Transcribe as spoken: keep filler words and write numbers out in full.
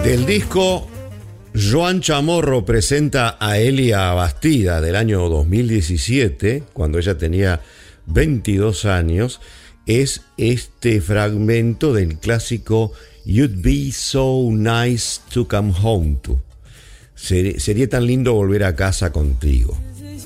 Del disco Joan Chamorro presenta a Elia Bastida del año dos mil diecisiete, cuando ella tenía veintidós años, es este fragmento del clásico You'd Be So Nice to Come Home To. Ser- sería tan lindo volver a casa contigo.